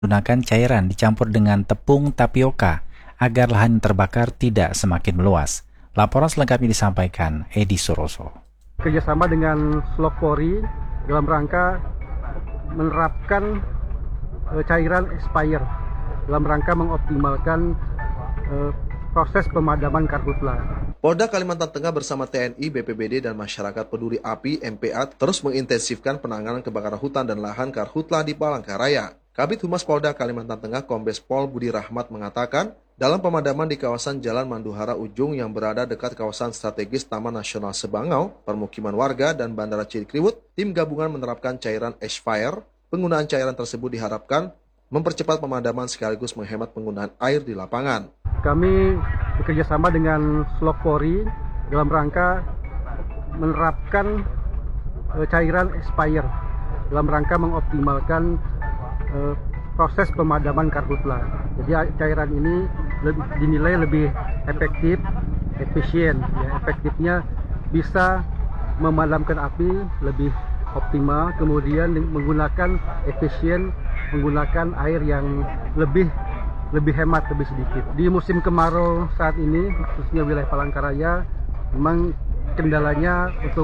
Gunakan cairan dicampur dengan tepung tapioka agar lahan yang terbakar tidak semakin meluas. Laporan selengkapnya disampaikan Edi Suroso. Kerjasama dengan Slokpori dalam rangka menerapkan cairan expired dalam rangka mengoptimalkan proses pemadaman karhutla. Polda Kalimantan Tengah bersama TNI, BPBD, dan Masyarakat Peduli Api (MPA) terus mengintensifkan penanganan kebakaran hutan dan lahan karhutla di Palangkaraya. Kabid Humas Polda Kalimantan Tengah Kombes Pol Budi Rahmat mengatakan, dalam pemadaman di kawasan Jalan Manduhara Ujung yang berada dekat kawasan strategis Taman Nasional Sebangau, permukiman warga, dan Bandara Cilikriwut, tim gabungan menerapkan cairan Exfire. Penggunaan cairan tersebut diharapkan mempercepat pemadaman sekaligus menghemat penggunaan air di lapangan. Kami bekerjasama dengan Slokpori dalam rangka menerapkan cairan Exfire dalam rangka mengoptimalkan proses pemadaman karhutla. Jadi cairan ini dinilai lebih efektif, efisien. Efektifnya bisa memadamkan api lebih optimal, kemudian menggunakan efisien, menggunakan air yang lebih hemat, lebih sedikit. Di musim kemarau saat ini, khususnya wilayah Palangkaraya, memang kendalanya untuk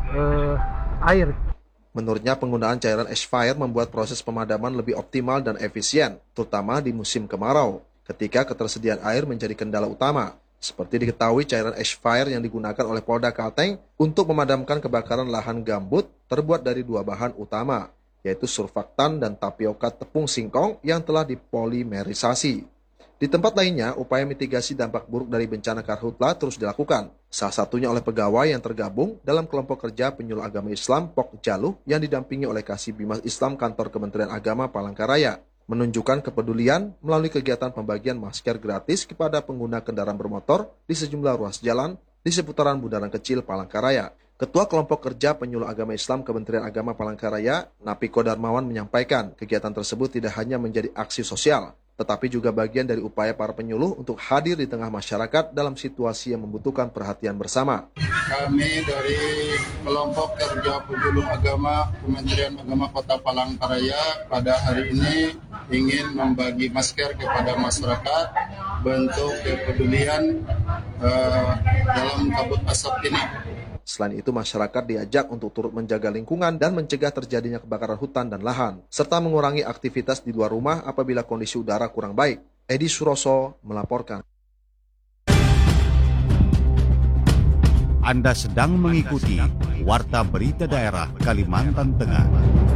air. Menurutnya, penggunaan cairan Exfire membuat proses pemadaman lebih optimal dan efisien, terutama di musim kemarau, ketika ketersediaan air menjadi kendala utama. Seperti diketahui, cairan Exfire yang digunakan oleh Polda Kalteng untuk memadamkan kebakaran lahan gambut terbuat dari dua bahan utama, yaitu surfaktan dan tapioka tepung singkong yang telah dipolimerisasi. Di tempat lainnya, upaya mitigasi dampak buruk dari bencana karhutla terus dilakukan, salah satunya oleh pegawai yang tergabung dalam kelompok kerja penyuluh agama Islam POK Jaluh yang didampingi oleh Kasih Bimas Islam Kantor Kementerian Agama Palangkaraya, menunjukkan kepedulian melalui kegiatan pembagian masker gratis kepada pengguna kendaraan bermotor di sejumlah ruas jalan di seputaran Bundaran Kecil Palangkaraya. Ketua Kelompok Kerja Penyuluh Agama Islam Kementerian Agama Palangkaraya, Napiko Darmawan, menyampaikan kegiatan tersebut tidak hanya menjadi aksi sosial, tetapi juga bagian dari upaya para penyuluh untuk hadir di tengah masyarakat dalam situasi yang membutuhkan perhatian bersama. Kami dari Kelompok Kerja Penyuluh Agama Kementerian Agama Kota Palangkaraya pada hari ini ingin membagi masker kepada masyarakat bentuk kepedulian dalam kabut asap ini. Selain itu, masyarakat diajak untuk turut menjaga lingkungan dan mencegah terjadinya kebakaran hutan dan lahan, serta mengurangi aktivitas di luar rumah apabila kondisi udara kurang baik. Edi Suroso melaporkan. Anda sedang mengikuti Warta Berita Daerah Kalimantan Tengah.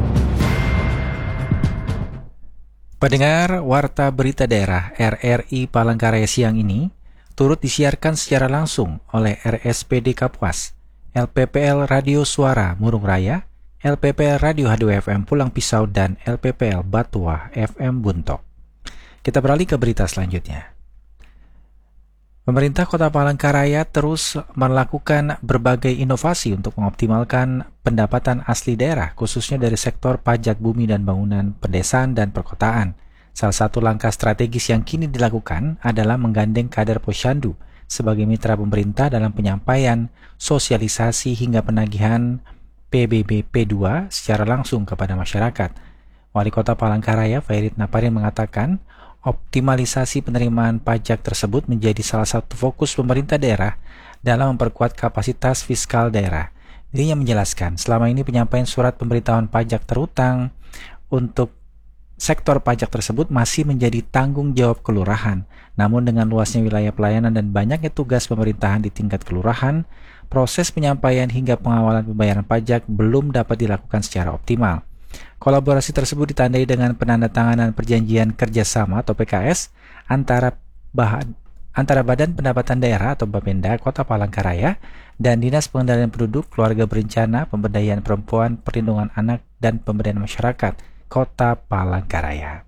Pendengar, Warta Berita Daerah RRI Palangkaraya siang ini turut disiarkan secara langsung oleh RSPD Kapuas, LPPL Radio Suara Murung Raya, LPPL Radio H2FM Pulang Pisau, dan LPPL Batuah FM Buntok. Kita beralih ke berita selanjutnya. Pemerintah Kota Palangkaraya terus melakukan berbagai inovasi untuk mengoptimalkan pendapatan asli daerah, khususnya dari sektor pajak bumi dan bangunan pedesaan dan perkotaan. Salah satu langkah strategis yang kini dilakukan adalah menggandeng kader Posyandu sebagai mitra pemerintah dalam penyampaian, sosialisasi hingga penagihan PBB P2 secara langsung kepada masyarakat. Wali Kota Palangkaraya, Fairid Naparin, mengatakan optimalisasi penerimaan pajak tersebut menjadi salah satu fokus pemerintah daerah dalam memperkuat kapasitas fiskal daerah. Dirinya menjelaskan, selama ini penyampaian surat pemberitahuan pajak terutang untuk sektor pajak tersebut masih menjadi tanggung jawab kelurahan. Namun dengan luasnya wilayah pelayanan dan banyaknya tugas pemerintahan di tingkat kelurahan, proses penyampaian hingga pengawalan pembayaran pajak belum dapat dilakukan secara optimal. Kolaborasi tersebut ditandai dengan penandatanganan perjanjian kerjasama atau PKS antara Badan Pendapatan Daerah atau Bapenda Kota Palangkaraya dan Dinas Pengendalian Penduduk, Keluarga Berencana, Pemberdayaan Perempuan, Perlindungan Anak, dan Pemberdayaan Masyarakat Kota Palangkaraya.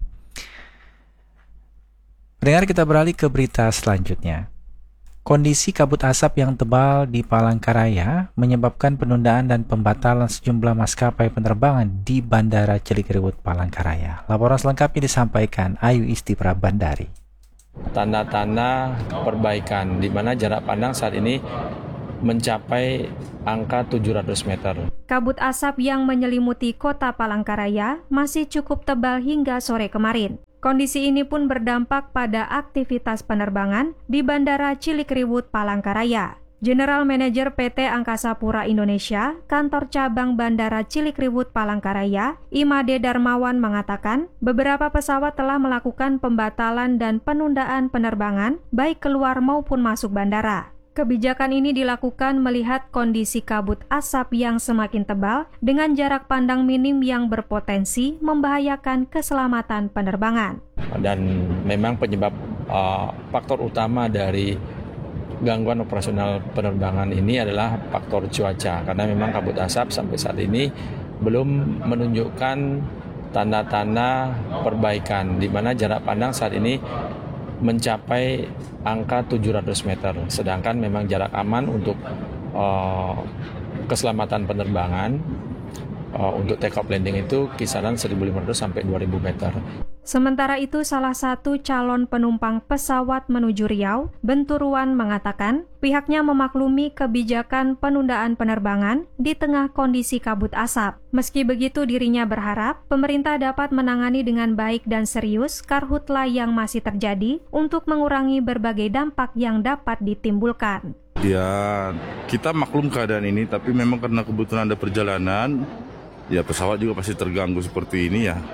Pendengar, kita beralih ke berita selanjutnya. Kondisi kabut asap yang tebal di Palangkaraya menyebabkan penundaan dan pembatalan sejumlah maskapai penerbangan di Bandara Cilikriwut, Palangkaraya. Laporan selengkapnya disampaikan Ayu Isti Prabandari. Tanda-tanda perbaikan di mana jarak pandang saat ini mencapai angka 700 meter. Kabut asap yang menyelimuti kota Palangkaraya masih cukup tebal hingga sore kemarin. Kondisi ini pun berdampak pada aktivitas penerbangan di Bandara Cilikriwut, Palangkaraya. General Manager PT Angkasa Pura Indonesia, Kantor Cabang Bandara Cilikriwut, Palangkaraya, Imade Darmawan mengatakan, beberapa pesawat telah melakukan pembatalan dan penundaan penerbangan baik keluar maupun masuk bandara. Kebijakan ini dilakukan melihat kondisi kabut asap yang semakin tebal dengan jarak pandang minim yang berpotensi membahayakan keselamatan penerbangan. Dan memang penyebab faktor utama dari gangguan operasional penerbangan ini adalah faktor cuaca, karena memang kabut asap sampai saat ini belum menunjukkan tanda-tanda perbaikan, di mana jarak pandang saat ini mencapai angka 700 meter, sedangkan memang jarak aman untuk keselamatan penerbangan untuk take off landing itu kisaran 1.500 sampai 2.000 meter. Sementara itu, salah satu calon penumpang pesawat menuju Riau, Benturuan, mengatakan pihaknya memaklumi kebijakan penundaan penerbangan di tengah kondisi kabut asap. Meski begitu, dirinya berharap pemerintah dapat menangani dengan baik dan serius karhutla yang masih terjadi untuk mengurangi berbagai dampak yang dapat ditimbulkan. Ya, kita maklum keadaan ini, tapi memang karena kebetulan ada perjalanan, ya pesawat juga pasti terganggu seperti ini ya.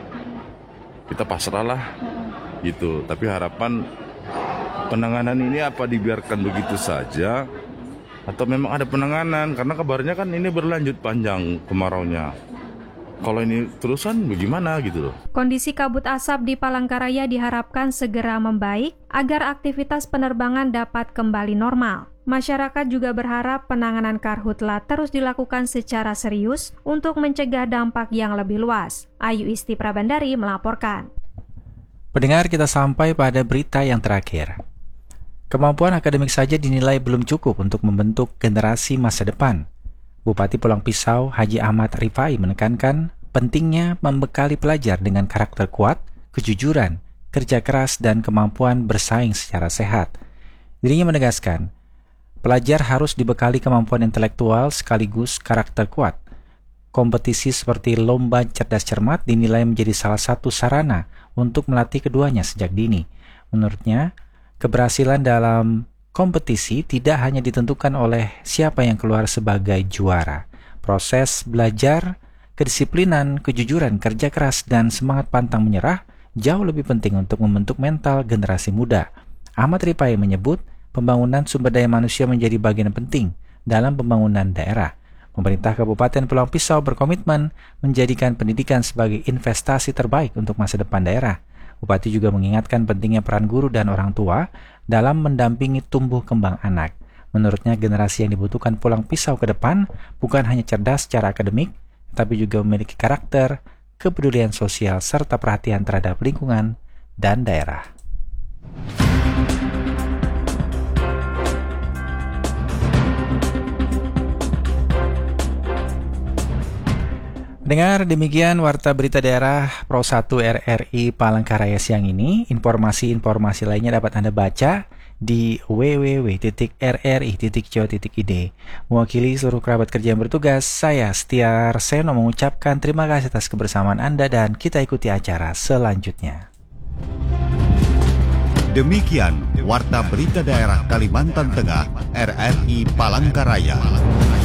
Kita pasrah lah gitu, tapi harapan penanganan ini apa dibiarkan begitu saja atau memang ada penanganan, karena kabarnya kan ini berlanjut panjang kemaraunya. Kalau ini terusan bagaimana gitu loh. Kondisi kabut asap di Palangkaraya diharapkan segera membaik agar aktivitas penerbangan dapat kembali normal. Masyarakat juga berharap penanganan karhutla terus dilakukan secara serius untuk mencegah dampak yang lebih luas. Ayu Isti Prabandari melaporkan. Pendengar, kita sampai pada berita yang terakhir. Kemampuan akademik saja dinilai belum cukup untuk membentuk generasi masa depan. Bupati Pulang Pisau Haji Ahmad Rifai menekankan pentingnya membekali pelajar dengan karakter kuat, kejujuran, kerja keras, dan kemampuan bersaing secara sehat. Dirinya menegaskan, pelajar harus dibekali kemampuan intelektual sekaligus karakter kuat. Kompetisi seperti lomba cerdas cermat dinilai menjadi salah satu sarana untuk melatih keduanya sejak dini. Menurutnya, keberhasilan dalam kompetisi tidak hanya ditentukan oleh siapa yang keluar sebagai juara. Proses belajar, kedisiplinan, kejujuran, kerja keras, dan semangat pantang menyerah jauh lebih penting untuk membentuk mental generasi muda. Ahmad Rifai menyebut pembangunan sumber daya manusia menjadi bagian penting dalam pembangunan daerah. Pemerintah Kabupaten Pulang Pisau berkomitmen menjadikan pendidikan sebagai investasi terbaik untuk masa depan daerah. Bupati juga mengingatkan pentingnya peran guru dan orang tua dalam mendampingi tumbuh kembang anak. Menurutnya, generasi yang dibutuhkan Pulang Pisau ke depan bukan hanya cerdas secara akademik, tapi juga memiliki karakter, kepedulian sosial, serta perhatian terhadap lingkungan dan daerah. Dengar, demikian Warta Berita Daerah Pro 1 RRI Palangkaraya siang ini. Informasi-informasi lainnya dapat Anda baca di www.rri.co.id. Mewakili seluruh kerabat kerja yang bertugas, saya Setia Arseno mengucapkan terima kasih atas kebersamaan Anda dan kita ikuti acara selanjutnya. Demikian Warta Berita Daerah Kalimantan Tengah RRI Palangkaraya.